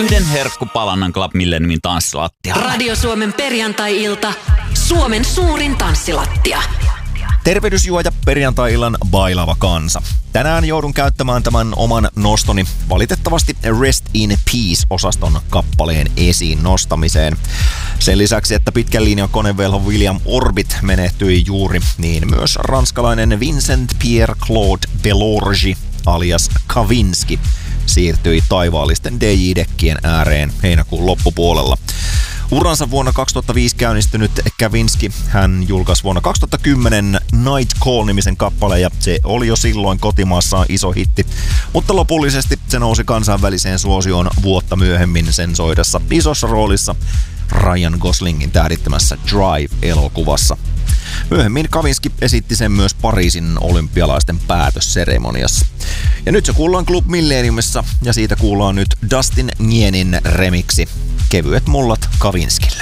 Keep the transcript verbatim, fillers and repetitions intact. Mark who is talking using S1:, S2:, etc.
S1: Yhden herkkupalannan Club Millenniumin tanssilattialla.
S2: Radio Suomen perjantai-ilta. Suomen suurin tanssilattia.
S3: Tervehdysjuoja perjantai-illan bailaava kansa. Tänään joudun käyttämään tämän oman nostoni valitettavasti Rest in Peace-osaston kappaleen esiin nostamiseen. Sen lisäksi, että pitkän linjan konevelho William Orbit menehtyi juuri, niin myös ranskalainen Vincent Pierre Claude Belorgi alias Kavinsky siirtyi taivaallisten D J-dekkien ääreen heinäkuun loppupuolella. Uransa vuonna kaksituhattaviisi käynnistynyt Kavinsky, hän julkaisi vuonna kaksituhattakymmenen Night Call-nimisen kappaleen ja se oli jo silloin kotimaassaan iso hitti, mutta lopullisesti se nousi kansainväliseen suosioon vuotta myöhemmin sen soidessa isossa roolissa Ryan Goslingin tähdittämässä Drive-elokuvassa. Myöhemmin Kavinsky esitti sen myös Pariisin olympialaisten päätösseremoniassa. Ja nyt se kuullaan Club Millenniumissa ja siitä kuullaan nyt Dustin Ngienin remiksi Kevyet mullat Kavinskille.